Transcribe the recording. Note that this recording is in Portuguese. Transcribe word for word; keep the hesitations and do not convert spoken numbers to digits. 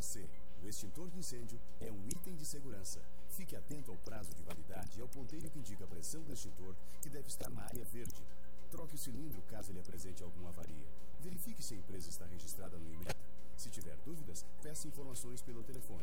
você, o extintor de incêndio é um item de segurança. Fique atento ao prazo de validade e ao ponteiro que indica a pressão do extintor, que deve estar na área verde. Troque o cilindro caso ele apresente alguma avaria. Verifique se a empresa está registrada no e-mail. Se tiver dúvidas, peça informações pelo telefone